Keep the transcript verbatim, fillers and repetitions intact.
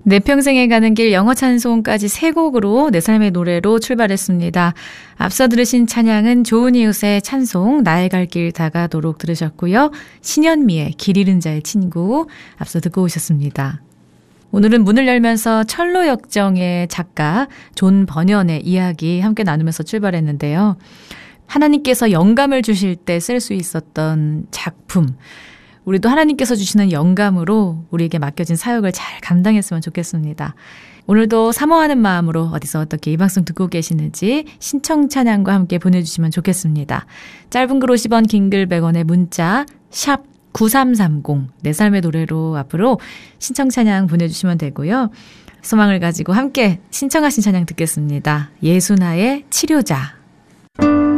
내 평생에 가는 길 영어 찬송까지 세 곡으로 내 삶의 노래로 출발했습니다. 앞서 들으신 찬양은 좋은 이웃의 찬송 나의 갈 길 다가도록 들으셨고요. 신현미의 길 잃은 자의 친구 앞서 듣고 오셨습니다. 오늘은 문을 열면서 철로역정의 작가 존 버년의 이야기 함께 나누면서 출발했는데요. 하나님께서 영감을 주실 때 쓸 수 있었던 작품, 우리도 하나님께서 주시는 영감으로 우리에게 맡겨진 사역을 잘 감당했으면 좋겠습니다. 오늘도 사모하는 마음으로 어디서 어떻게 이 방송 듣고 계시는지 신청 찬양과 함께 보내주시면 좋겠습니다. 짧은 글 오십 원, 긴 글 백 원의 문자 샵 구삼삼공 내 삶의 노래로 앞으로 신청 찬양 보내주시면 되고요. 소망을 가지고 함께 신청하신 찬양 듣겠습니다. 예수나의 치료자.